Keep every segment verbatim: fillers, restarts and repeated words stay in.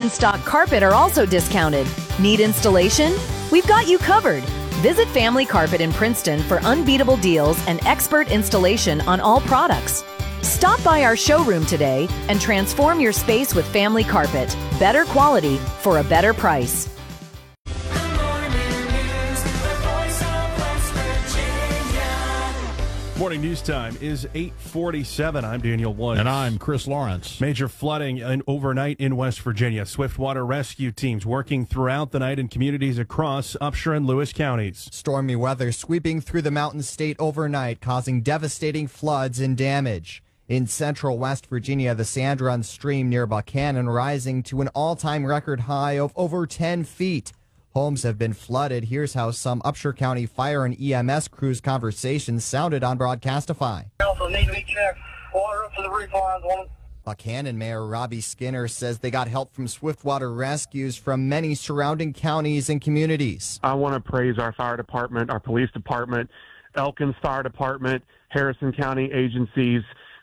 in-stock carpet are also discounted. Need installation? We've got you covered. Visit Family Carpet in Princeton for unbeatable deals and expert installation on all products. Stop by our showroom today and transform your space with Family Carpet. Better quality for a better price. Morning news time is eight forty-seven. I'm Daniel Woods. And I'm Chris Lawrence. Major flooding in, overnight in West Virginia. Swiftwater rescue teams working throughout the night in communities across Upshur and Lewis counties. Stormy weather sweeping through the Mountain State overnight, causing devastating floods and damage. In central West Virginia, the Sand Run stream near Buchanan rising to an all-time record high of over ten feet. Homes have been flooded. Here's how some Upshur County fire and E M S crews' conversations sounded on Broadcastify. Also need to be checked. Water up to the roof lines. One. Buchanan Mayor Robbie Skinner says they got help from Swiftwater rescues from many surrounding counties and communities. I want to praise our fire department, our police department, Elkins Fire Department, Harrison County agencies,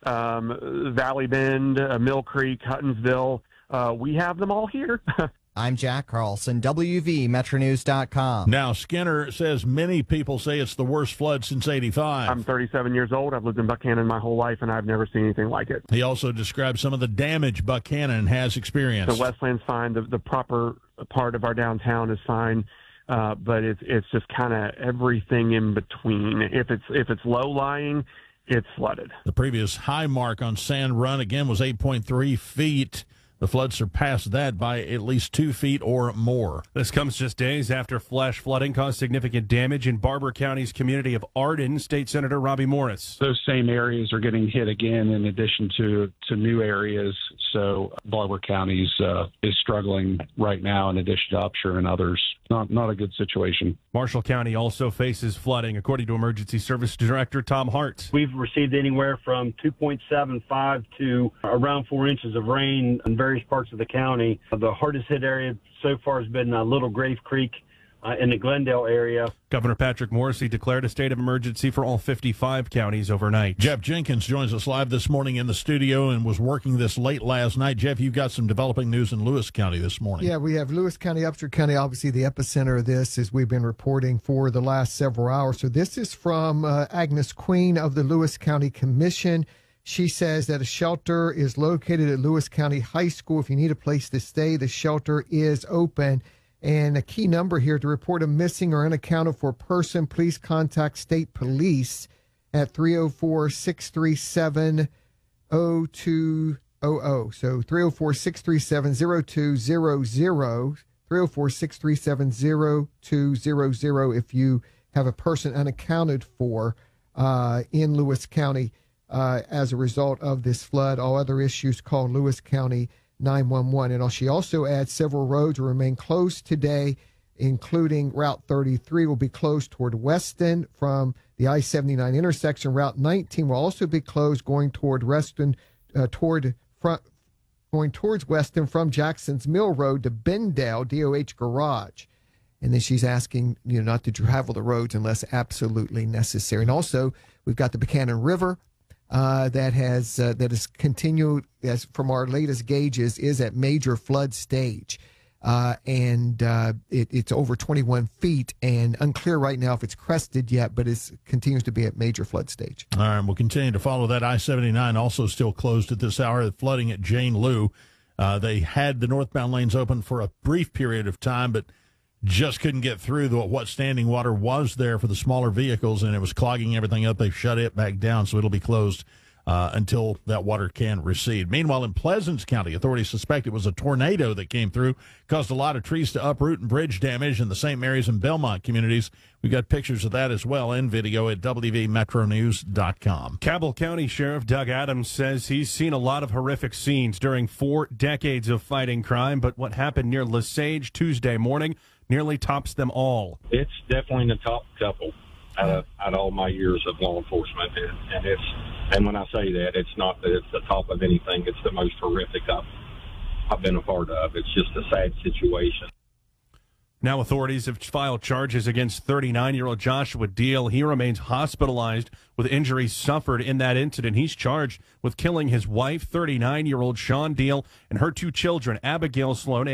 um, Valley Bend, uh, Mill Creek, Huttonsville. Uh, we have them all here. I'm Jack Carlson, W V Metro News dot com. Now, Skinner says many people say it's the worst flood since eighty-five. I'm thirty-seven years old. I've lived in Buchanan my whole life, and I've never seen anything like it. He also described some of the damage Buchanan has experienced. The Westland's fine. The, the proper part of our downtown is fine. Uh, but it's it's just kind of everything in between. If it's if it's low lying, it's flooded. The previous high mark on Sand Run again was eight point three feet. The flood surpassed that by at least two feet or more. This comes just days after flash flooding caused significant damage in Barber County's community of Arden. State Senator Robbie Morris. Those same areas are getting hit again in addition to, to new areas. So Barber County uh, is struggling right now in addition to Upshur and others. Not, not a good situation. Marshall County also faces flooding, according to Emergency Service Director Tom Hart. We've received anywhere from two point seven five to around four inches of rain in various parts of the county. The hardest hit area so far has been uh, Little Grave Creek uh, in the Glendale area. Governor Patrick Morrisey declared a state of emergency for all fifty-five counties overnight. Jeff Jenkins joins us live this morning in the studio and was working this late last night. Jeff, you've got some developing news in Lewis County this morning. Yeah, we have Lewis County, Upshur County, obviously the epicenter of this, as we've been reporting for the last several hours. So this is from uh, Agnes Queen of the Lewis County Commission. She says that a shelter is located at Lewis County High School. If you need a place to stay, the shelter is open. And a key number here: to report a missing or unaccounted for person, please contact state police at three oh four, six three seven, oh two hundred. So three oh four, six three seven, oh two hundred, three oh four, six three seven, oh two hundred if you have a person unaccounted for uh, in Lewis County uh, as a result of this flood. All other issues, call Lewis County nine one one. And she also adds several roads will remain closed today, including Route thirty-three will be closed toward Weston from the I seventy-nine intersection. Route nineteen will also be closed going toward Weston, uh, toward front, going towards Weston from Jackson's Mill Road to Bendale D O H Garage. And then she's asking, you know, not to travel the roads unless absolutely necessary. And also, we've got the Buchanan River Uh, that has uh, that has continued, as from our latest gauges, is at major flood stage, uh, and uh, it, it's over twenty-one feet, and unclear right now if it's crested yet, but it continues to be at major flood stage. All right, we'll continue to follow that. I seventy-nine also still closed at this hour. Flooding at Jane Lew. Uh, they had the northbound lanes open for a brief period of time, but just couldn't get through the, what standing water was there for the smaller vehicles, and it was clogging everything up. They've shut it back down, so it'll be closed uh, until that water can recede. Meanwhile, in Pleasants County, authorities suspect it was a tornado that came through, caused a lot of trees to uproot and bridge damage in the Saint Mary's and Belmont communities. We got pictures of that as well and video at W V Metro News dot com. Cabell County Sheriff Doug Adams says he's seen a lot of horrific scenes during four decades of fighting crime, but what happened near Lesage Tuesday morning nearly tops them all. It's definitely in the top couple out of, out of all my years of law enforcement, and, and it's and when I say that, it's not that it's the top of anything. It's the most horrific I've, I've been a part of. It's just a sad situation. Now authorities have filed charges against thirty-nine-year-old Joshua Deal. He remains hospitalized with injuries suffered in that incident. He's charged with killing his wife, thirty-nine-year-old Sean Deal, and her two children, Abigail Sloan,